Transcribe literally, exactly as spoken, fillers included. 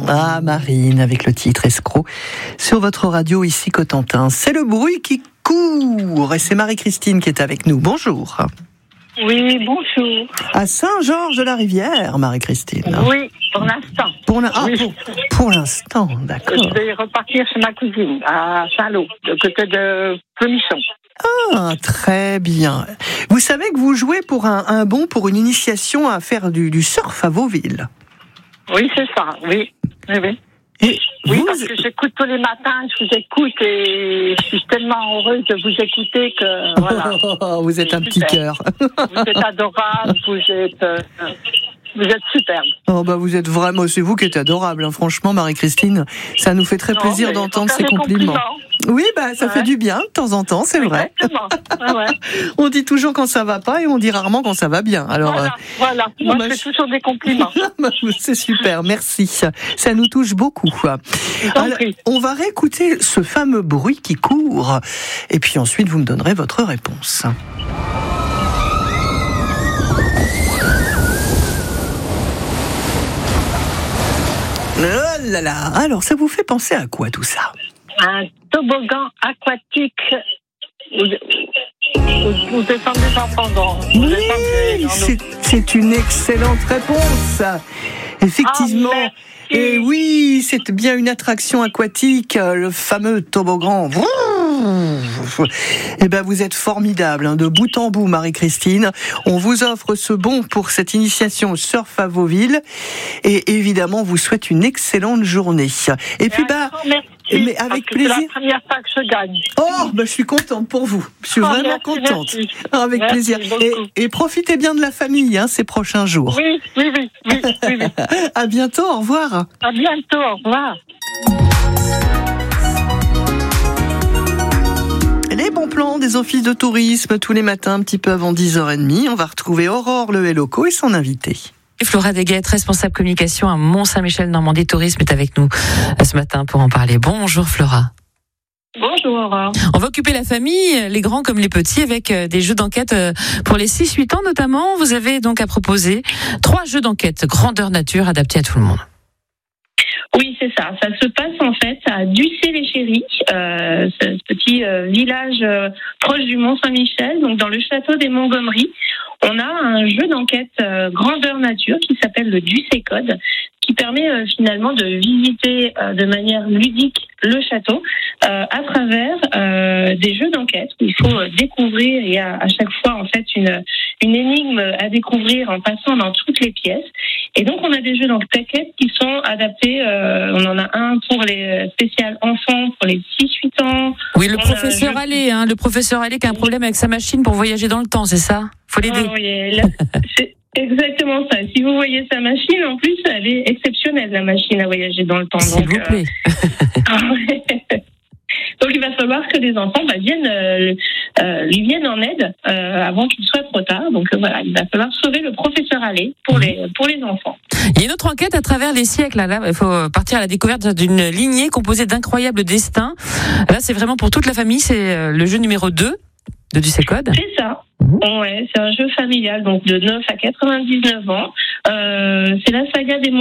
Ah, Marine, avec le titre Escroc, sur votre radio ici Cotentin. C'est le bruit qui court, et c'est Marie-Christine qui est avec nous. Bonjour. Oui, bonjour. À Saint-Georges-de-la-Rivière, Marie-Christine. Oui, pour l'instant. Pour, la... ah, oui. pour, pour l'instant, d'accord. Je vais repartir chez ma cousine, à Saint-Lô, de côté de Pleumisson. Ah, très bien. Vous savez que vous jouez pour un, un bon pour une initiation à faire du, du surf à Vauville. Oui, c'est ça, oui. Oui, oui. Et oui vous... parce que j'écoute tous les matins, je vous écoute et je suis tellement heureuse de vous écouter que voilà. Oh, vous êtes un petit cœur. Vous êtes adorable, vous êtes, euh, vous êtes superbe. Oh bah vous êtes vraiment, c'est vous qui êtes adorable, hein. Franchement, Marie-Christine, ça nous fait très non, plaisir d'entendre ces compliments. compliments. Oui, bah ça ouais. fait du bien de temps en temps, c'est vrai. Exactement. Ah ouais. On dit toujours quand ça va pas et on dit rarement quand ça va bien. Alors voilà, euh, voilà. Moi bah, je fais toujours des compliments. C'est super, merci. Ça nous touche beaucoup. Alors, on va réécouter ce fameux bruit qui court et puis ensuite vous me donnerez votre réponse. Oh là là. Alors ça vous fait penser à quoi tout ça? Un toboggan aquatique où, où, où descendent des enfants dans. Oui, c'est, c'est une excellente réponse. Effectivement. Ah, et oui, c'est bien une attraction aquatique, le fameux toboggan. Eh ben, vous êtes formidable, hein, de bout en bout, Marie-Christine. On vous offre ce bon pour cette initiation surf à Vauville. Et évidemment, on vous souhaite une excellente journée. Et puis, bah, merci, mais avec plaisir. C'est la première fois que je gagne. Oh, bah, je suis contente pour vous. Je suis oh, vraiment merci, contente. Merci. Avec merci plaisir. Et, et profitez bien de la famille, hein, ces prochains jours. Oui, oui, oui, oui, oui, oui. À bientôt, au revoir. À bientôt, au revoir. Les bons plans des offices de tourisme tous les matins, un petit peu avant dix heures trente. On va retrouver Aurore Le Helloco et son invité. Flora Deguette, responsable communication à Mont-Saint-Michel Normandie Tourisme, est avec nous ce matin pour en parler. Bonjour Flora. Bonjour Aurore. On va occuper la famille, les grands comme les petits, avec des jeux d'enquête pour les six huit ans notamment. Vous avez donc à proposer trois jeux d'enquête grandeur nature adaptés à tout le monde. Oui, c'est ça. Ça se passe en fait à Ducé-les-Chéris, euh, ce petit euh, village euh, proche du Mont-Saint-Michel, donc dans le château des Montgomery. On a un jeu d'enquête euh, grandeur nature qui s'appelle le Ducé-Code, qui permet euh, finalement de visiter euh, de manière ludique le château euh, à travers euh, des jeux d'enquête où il faut euh, découvrir. Il y a à chaque fois en fait une une énigme à découvrir en passant dans toutes les pièces. Et donc on a des jeux d'enquête qui sont adaptés. Euh, on en a un pour les spéciales enfants pour les six huit ans. Oui, le on professeur a... Allé, hein, le professeur Allé qui a un problème avec sa machine pour voyager dans le temps, c'est ça? Faut l'aider. Ah, oui, là, c'est exactement ça. Si vous voyez sa machine, en plus, elle est exceptionnelle, la machine à voyager dans le temps. S'il donc, vous plaît. Euh... Donc il va falloir que les enfants bah, viennent, euh, euh, lui viennent en aide euh, avant qu'il soit trop tard. Donc euh, voilà, il va falloir sauver le professeur Allé pour les pour les enfants. Il y a une autre enquête à travers les siècles. Là, il faut partir à la découverte d'une lignée composée d'incroyables destins. Là, c'est vraiment pour toute la famille. C'est le jeu numéro deux de Ducé-Code. C'est ça. Mmh. Ouais, c'est un jeu familial, donc de neuf à quatre-vingt-dix-neuf ans. Euh, c'est la saga des